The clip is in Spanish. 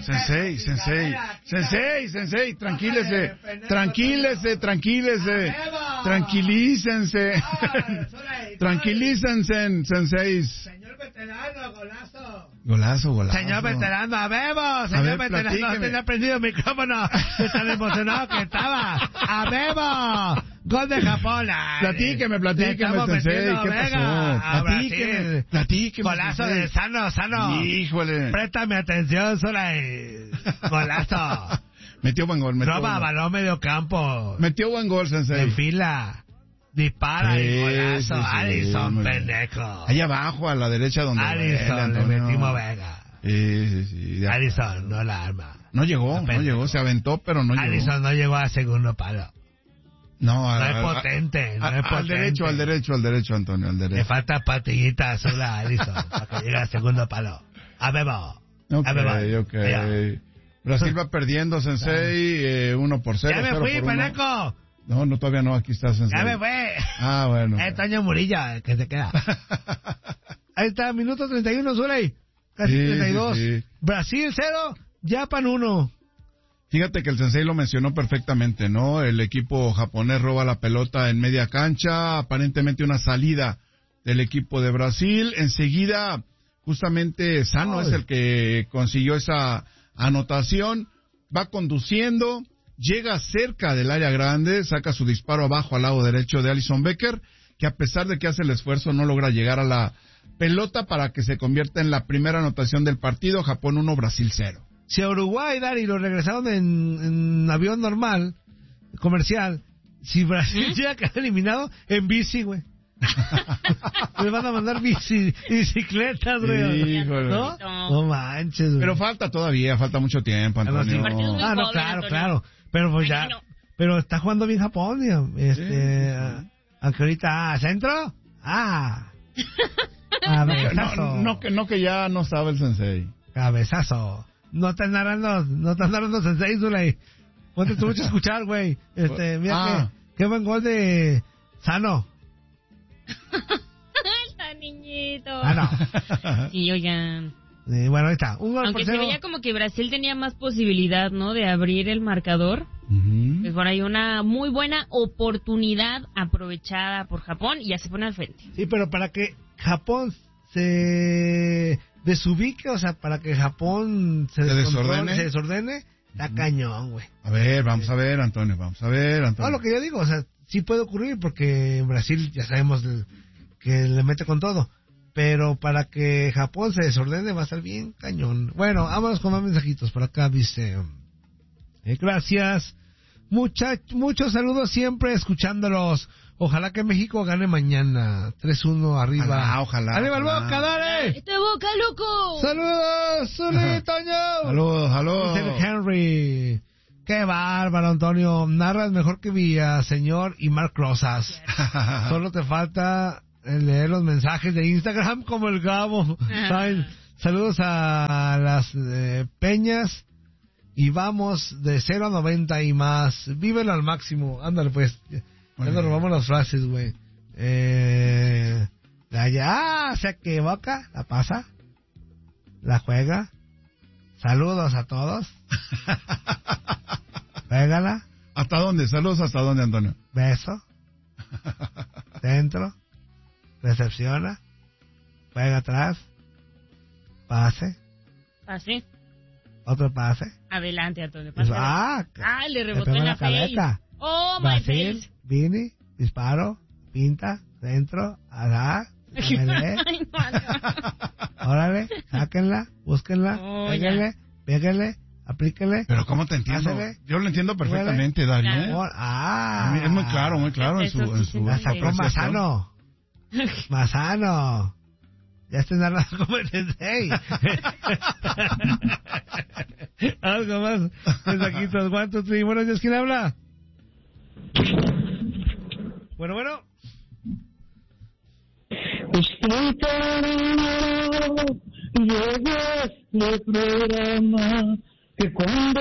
Sensei, tranquilícense. Tranquilícense, Sensei. Señor veterano, golazo. Golazo. Señor veterano, a Bebo. Señor veterano, no tenía prendido el micrófono. De tan emocionado que estaba. ¡A Bebo! Gol de Japón. Platíqueme, Sensei. ¿Qué pasó? Platíqueme. Golazo de Sano. Híjole. Préstame atención, Solay. Golazo. Metió buen gol. Roba balón medio campo. Metió buen gol, Sensei. En fila. Dispara y golazo. Sí, Alison, pendejo. Ahí abajo, a la derecha donde... Alison, le metimos Vega. Sí. Alison, no la arma. No llegó, se aventó, pero no llegó. Alison no llegó a segundo palo. No es potente, no es potente. Al derecho, Antonio, al derecho. Le falta patillita azul a Alison para que llegue al segundo palo. A Bebo. Ok. Brasil va perdiendo, Sensei, 1-0. Ya me fui, Peneco. No, todavía no, aquí está, Sensei. Ya me fue. Bueno. Toño Murillo, que se queda. Ahí está, minuto 31, Zuley. Casi 32. Sí. Brasil 0, Japan 1. Fíjate que el Sensei lo mencionó perfectamente, ¿no? El equipo japonés roba la pelota en media cancha, aparentemente una salida del equipo de Brasil. Enseguida, justamente Sano es el que consiguió esa anotación. Va conduciendo, llega cerca del área grande, saca su disparo abajo al lado derecho de Alison Becker, que a pesar de que hace el esfuerzo no logra llegar a la pelota para que se convierta en la primera anotación del partido. Japón 1, Brasil 0. Si a Uruguay, Dari, lo regresaron en avión normal, comercial, si Brasil llega a quedar eliminado, en bici, güey. Le van a mandar bicicletas, güey. No manches, güey. Pero falta mucho tiempo, Antonio. No, claro. Pero pues ya, pero está jugando bien Japón, aunque ahorita, ¿centro? No que ya no sabe el Sensei. Cabezazo. No te narrando Sensei, Zuley. Ponte tú mucho a escuchar, güey. Mira qué buen gol de Sano. Está niñito. No. Sí, oigan. Bueno, ahí está. Un gol. Aunque se veía como que Brasil tenía más posibilidad, ¿no? De abrir el marcador. Pues por ahí una muy buena oportunidad aprovechada por Japón y ya se pone al frente. Sí, pero para que Japón se desubique, o sea, para que Japón se desordene, está cañón, güey. A ver, vamos a ver, Antonio. No, lo que yo digo, o sea, sí puede ocurrir porque en Brasil ya sabemos que le mete con todo. Pero para que Japón se desordene va a estar bien cañón. Bueno, vámonos con más mensajitos. Por acá dice... gracias. Muchos saludos siempre escuchándolos. Ojalá que México gane mañana. 3-1 arriba. Ojalá. ¡Arriba el Boca, dale! ¡Este Boca, loco! ¡Saludos, Zuli, Toño! ¡Saludos! Dice Henry. ¡Qué bárbaro, Antonio! Narras mejor que Villaseñor y Marc Rosas. Solo te falta leer los mensajes de Instagram como el Gabo. Saludos a las Peñas. Y vamos de 0 a 90 y más. Vívelo al máximo. Ándale, pues. Ya nos robamos las frases, güey. Se equivoca, la pasa, la juega. Saludos a todos. Pégala. ¿Hasta dónde? Saludos, ¿hasta dónde, Antonio? Beso. Dentro. Recepciona. Juega atrás. Pase. Pase. Otro pase. Adelante, Antonio. Pase. Le rebotó en la cabeza. Oh, my Brasil, face. Vini, disparo, pinta, centro, órale, sáquenla, búsquenla, péguenle, aplíquenle. Pero ¿cómo te entiendo? Ándale. Yo lo entiendo perfectamente, Darío. Es muy claro en su la sacó Mazano. Ya estoy narrando como el Sensei. Algo más. Mensajitos, ¿cuántos? Buenos días, ¿quién habla? Bueno. Llegó este programa que cuando